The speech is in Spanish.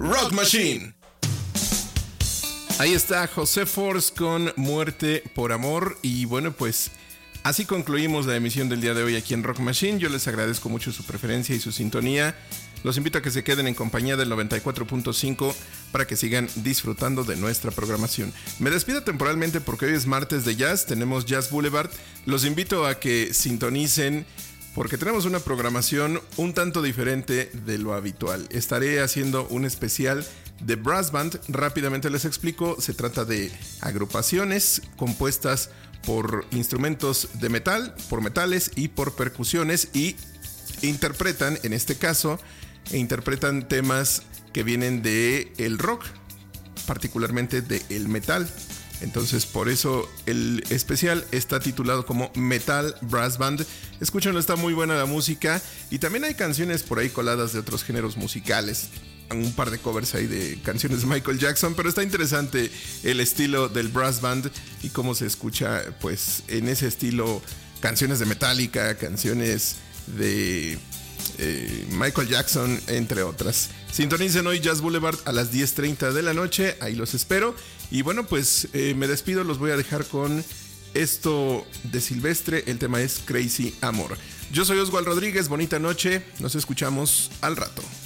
Rock Machine. Ahí está José Force con Muerte por Amor. Y bueno, pues así concluimos la emisión del día de hoy aquí en Rock Machine. Yo les agradezco mucho su preferencia y su sintonía. Los invito a que se queden en compañía del 94.5 para que sigan disfrutando de nuestra programación. Me despido temporalmente porque hoy es martes de jazz, tenemos Jazz Boulevard. Los invito a que sintonicen porque tenemos una programación un tanto diferente de lo habitual. Estaré haciendo un especial de brass band. Rápidamente les explico. Se trata de agrupaciones compuestas por instrumentos de metal, por metales y por percusiones, y interpretan, en este caso, interpretan temas que vienen de el rock, particularmente de el metal. Entonces, por eso el especial está titulado como Metal Brass Band. Escúchenlo, está muy buena la música. Y también hay canciones por ahí coladas de otros géneros musicales. Un par de covers ahí de canciones de Michael Jackson. Pero está interesante el estilo del brass band y cómo se escucha, pues, en ese estilo, canciones de Metallica, canciones de Michael Jackson, entre otras. Sintonicen hoy Jazz Boulevard a las 10:30 de la noche. Ahí los espero. Y bueno, pues me despido. Los voy a dejar con esto de Silvestre. El tema es Crazy Amor. Yo soy Oswald Rodríguez. Bonita noche. Nos escuchamos al rato.